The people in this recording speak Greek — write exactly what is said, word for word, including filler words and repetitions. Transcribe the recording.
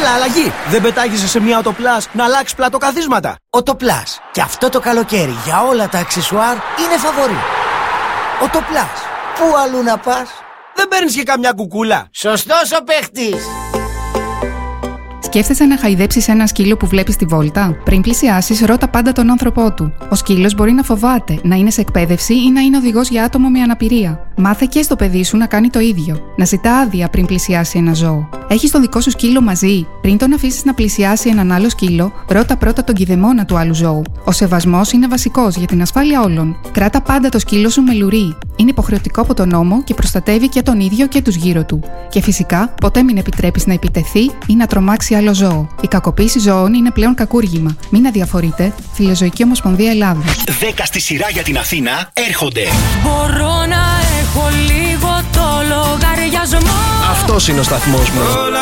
Έλα, αλλαγή! Δεν πετάγεσαι σε μια Autoplus να αλλάξει πλατοκαθίσματα? Autoplus. Και αυτό το καλοκαίρι για όλα τα αξεσουάρ είναι φαβορί. Autoplus. Πού αλλού να πας? Δεν παίρνεις και καμιά κουκούλα? Σωστός ο παίχτης! Σκέφτεσαι να χαϊδέψεις ένα σκύλο που βλέπεις στη βόλτα? Πριν πλησιάσεις, ρώτα πάντα τον άνθρωπό του. Ο σκύλος μπορεί να φοβάται, να είναι σε εκπαίδευση ή να είναι οδηγός για άτομο με αναπηρία. Μάθε και στο παιδί σου να κάνει το ίδιο. Να ζητά άδεια πριν πλησιάσει ένα ζώο. Έχεις το δικό σου σκύλο μαζί? Πριν τον αφήσεις να πλησιάσει έναν άλλο σκύλο, ρώτα πρώτα τον κηδεμόνα του άλλου ζώου. Ο σεβασμός είναι βασικός για την ασφάλεια όλων. Κράτα πάντα το σκύλο σου με λουρί. Είναι υποχρεωτικό από τον νόμο και προστατεύει και τον ίδιο και τους γύρω του. Και φυσικά, ποτέ μην επιτρέπεις να επιτεθεί ή να τρομάξει άλλο ζώο. Η κακοποίηση ζώων είναι πλέον κακούργημα. Μην αδιαφορείτε. Φιλοζωική Ομοσπονδία Ελλάδος. δέκα στη σειρά για την Αθήνα έρχονται. Μπορώ να έχω λίγο το λογαριασμό. Αυτός είναι ο σταθμός μου.